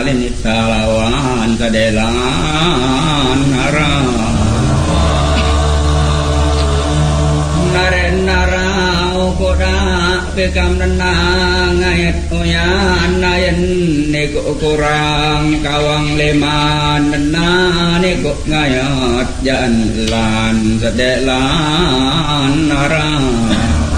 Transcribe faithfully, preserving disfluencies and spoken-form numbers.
ลินิสารวานสเดลานนารานาเรนนาราโอโกราเปกามนันนางายตโอยานนายันเนโกโกรังกาวังเลมานนันนาเนโกงายตยันลานสเดลานนารา